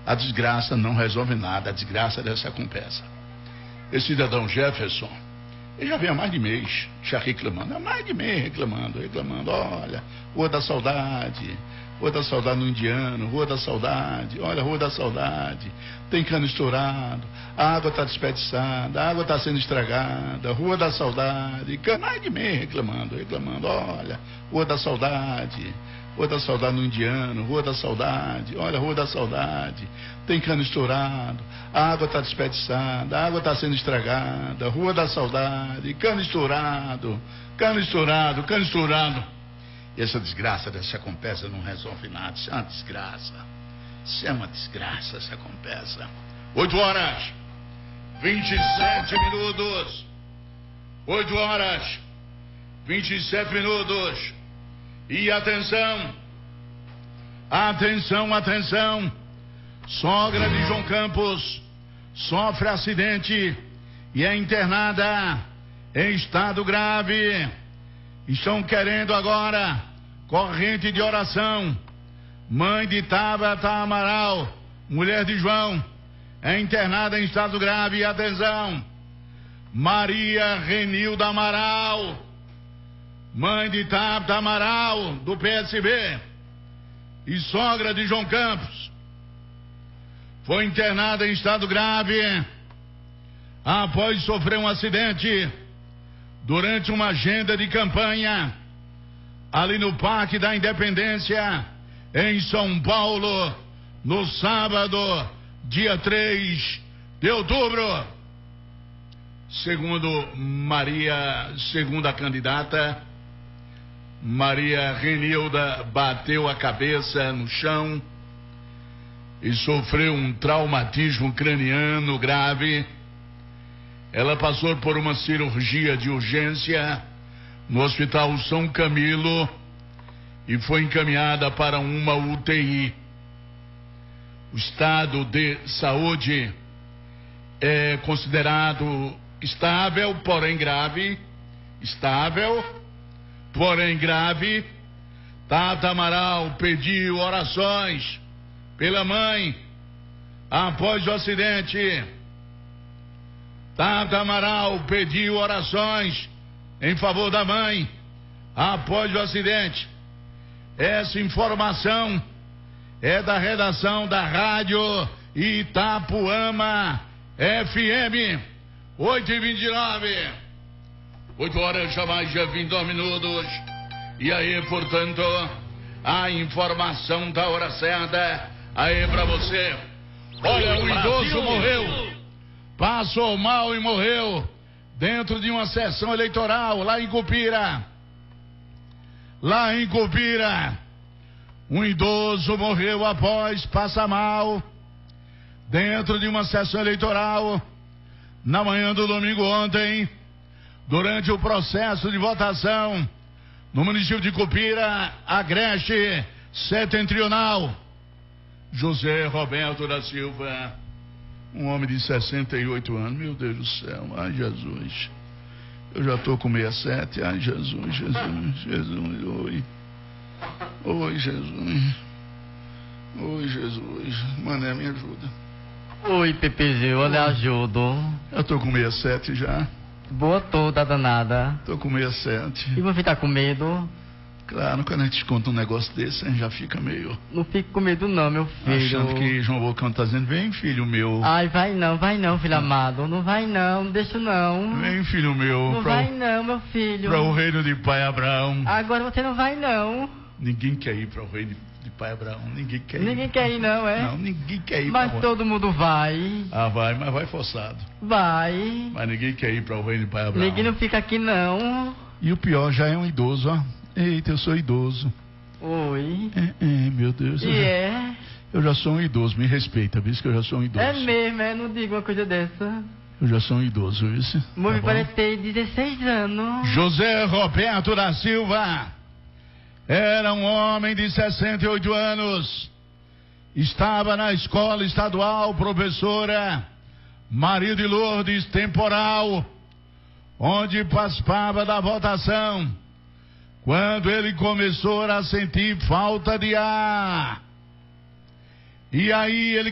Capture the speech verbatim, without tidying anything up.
A desgraça não resolve nada, a desgraça dessa compensa. Esse cidadão Jefferson, ele já vem há mais de mês já reclamando, há mais de mês reclamando, reclamando, olha, Rua da Saudade, Rua da Saudade no Indiano, Rua da Saudade, olha, Rua da Saudade, tem cano estourado, a água está desperdiçada, a água está sendo estragada, Rua da Saudade, mais de mês reclamando, reclamando, olha, Rua da Saudade, Rua da Saudade no Indiano, Rua da Saudade, olha, Rua da Saudade, tem cano estourado, a água está desperdiçada, a água está sendo estragada, Rua da Saudade, cano estourado, cano estourado, cano estourado. E essa desgraça dessa compensa não resolve nada, isso é uma desgraça, isso é uma desgraça essa compensa. Oito horas, vinte e sete minutos, oito horas, vinte e sete minutos. E atenção, atenção, atenção, sogra de João Campos sofre acidente e é internada em estado grave. Estão querendo agora corrente de oração. Mãe de Tabata Amaral, mulher de João, é internada em estado grave. E atenção, Maria Renilda Amaral, mãe de Tabata Amaral, do P S B, e sogra de João Campos, foi internada em estado grave após sofrer um acidente durante uma agenda de campanha ali no Parque da Independência, em São Paulo, no sábado, dia três de outubro. Segundo Maria, segundo a candidata, Maria Renilda bateu a cabeça no chão e sofreu um traumatismo craniano grave. Ela passou por uma cirurgia de urgência no Hospital São Camilo e foi encaminhada para uma U T I. O estado de saúde é considerado estável, porém grave. Estável, porém grave. Tata Amaral pediu orações pela mãe após o acidente. Tata Amaral pediu orações em favor da mãe após o acidente. Essa informação é da redação da Rádio Itapuama F M. oito e vinte e nove. oito horas já mais de vinte e dois minutos. E aí, portanto, a informação da hora certa aí pra você. Olha, o idoso morreu, passou mal e morreu dentro de uma sessão eleitoral lá em Cupira. Lá em Cupira, um idoso morreu após passar mal dentro de uma sessão eleitoral na manhã do domingo ontem, durante o processo de votação no município de Cupira, Agreste Setentrional. José Roberto da Silva, um homem de sessenta e oito anos, meu Deus do céu, ai Jesus, eu já estou com sessenta e sete, ai Jesus, Jesus, Jesus, oi, oi Jesus, oi Jesus, Mané, me ajuda. Oi, P P G, eu lhe ajudo. Eu estou com sessenta e sete já. Boa toda danada. Estou com sessenta e sete. E você tá com medo? Claro, quando a gente conta um negócio desse, a gente já fica meio... Não fico com medo não, meu filho. Achando que João Vulcão tá dizendo, vem filho meu. Ai, vai não, vai não, filho amado. Não vai não, não deixa não. Vem filho meu. Não vai o... não, meu filho. Para o reino de pai Abraão. Agora você não vai não. Ninguém quer ir para o reino de pai Abraão, ninguém quer ir. Ninguém quer ir não, é? Não, ninguém quer ir. Mas todo mundo vai. Ah, vai, mas vai forçado. Vai. Mas ninguém quer ir para o reino de pai Abraão. Ninguém não fica aqui não. E o pior, já é um idoso, ó. Eita, eu sou idoso. Oi. É, é meu Deus. E é? Eu já sou um idoso, me respeita, viu que eu já sou um idoso. É mesmo, é? Não diga uma coisa dessa. Eu já sou um idoso, viu? Meu tá parece ter dezesseis anos. José Roberto da Silva era um homem de sessenta e oito anos. Estava na escola estadual, professora Maria de Lourdes Temporal, onde participava da votação, quando ele começou a sentir falta de ar. E aí ele